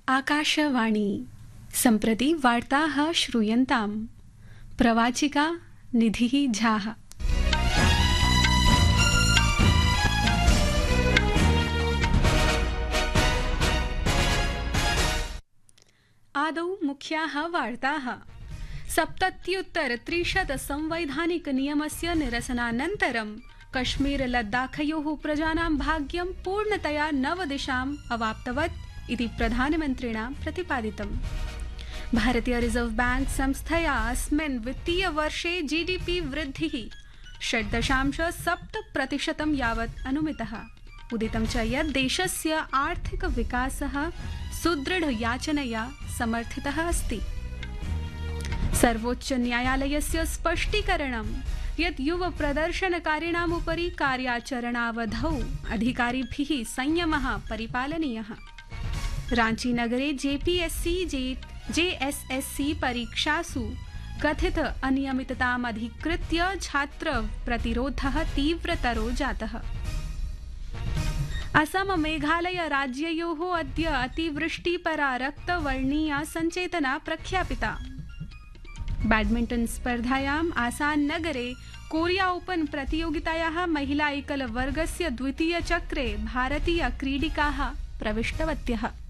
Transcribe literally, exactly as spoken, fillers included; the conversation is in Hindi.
आकाशवाणी सम्प्रति वार्ताः श्रूयन्ताम्। प्रवाचिका निधिः झाः। आदौ मुख्याः वार्ताः। सप्तत्युत्तर त्रिशत संवैधानिक नियमस्य निरसनानन्तरं कश्मीर लद्दाखयोः प्रजानां भाग्यं पूर्णतया नवदिशाम् अवाप्तवत् इति प्रधानमन्त्रिणा प्रतिपादितम्। भारतीय रिजर्व बैंक संस्थया अस्मिन् वित्तीयवर्षे जीडीपी वृद्धिः षट् दशांश सप्त प्रतिशतं यावत् अनुमितः। उदितं च यत् देशस्य आर्थिक विकासः सुदृढयाचनया समर्थितः अस्ति। सर्वोच्च न्यायालयस्य स्पष्टीकरणं यत् युव प्रदर्शनकारिणाम् उपरि कार्याचरणावधौ अधिकारिभिः संयमः परिपालनीयः। रांची नगरे जेपीएससी जेएसएससी परीक्षासु कथित अनियमितताम् अधिकृत्य छात्र प्रतिरोधः तीव्रतरो जातः। असम मेघालय राज्ययोः अद्य अतिवृष्टिपरा रक्तवर्णीया सञ्चेतना प्रख्यापिता। बैडमिण्टन स्पर्धायाम् आसान् नगरे कोरिया ओपन प्रतियोगितायाः महिला एकल वर्गस्य द्वितीय चक्रे भारतीय क्रीडिकाः प्रविष्टवत्यः।